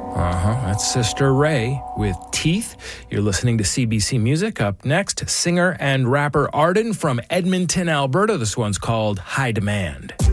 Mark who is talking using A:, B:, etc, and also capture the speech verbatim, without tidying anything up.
A: Uh-huh, that's Sister Ray with Teeth. You're listening to C B C Music. Up next, singer and rapper Arden from Edmonton, Alberta. This one's called High Demand.